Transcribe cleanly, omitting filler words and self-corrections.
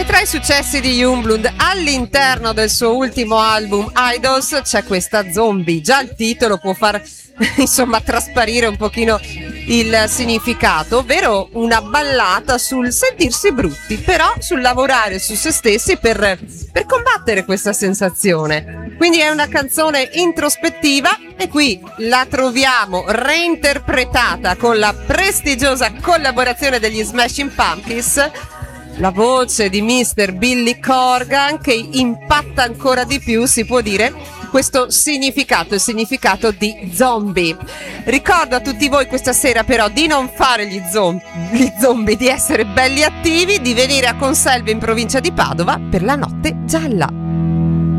E tra i successi di Youngblood all'interno del suo ultimo album Idols c'è questa Zombie. Già il titolo può far insomma trasparire un pochino il significato, ovvero una ballata sul sentirsi brutti, però sul lavorare su se stessi per combattere questa sensazione. Quindi è una canzone introspettiva e qui la troviamo reinterpretata con la prestigiosa collaborazione degli Smashing Pumpkins, la voce di Mr. Billy Corgan, che impatta ancora di più, si può dire, questo significato, il significato di zombie. Ricordo a tutti voi questa sera però di non fare gli zombie, di essere belli attivi, di venire a Conselve in provincia di Padova per la notte gialla.